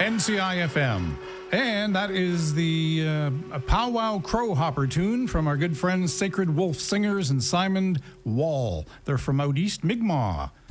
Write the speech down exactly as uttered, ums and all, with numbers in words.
N C I F M. And that is the uh, a Powwow Crowhopper tune from our good friends Sacred Wolf Singers and Simon Wall. They're from out east, Mi'kmaq.